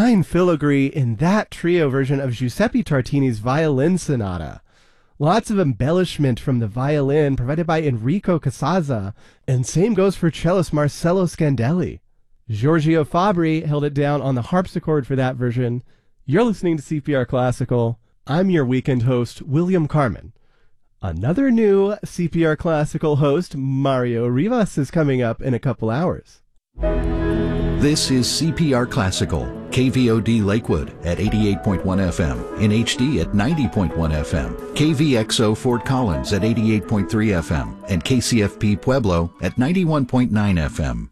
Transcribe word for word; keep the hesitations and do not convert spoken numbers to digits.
fine filigree in that trio version of Giuseppe Tartini's Violin Sonata. Lots of embellishment from the violin provided by Enrico Casaza, and same goes for cellist Marcello Scandelli. Giorgio Fabri held it down on the harpsichord for that version. You're listening to C P R Classical. I'm your weekend host, William Carmen. Another new C P R Classical host, Mario Rivas, is coming up in a couple hours. This is C P R Classical, K V O D Lakewood at eighty-eight point one F M, in H D at ninety point one F M, K V X O Fort Collins at eighty-eight point three F M, and K C F P Pueblo at ninety-one point nine F M.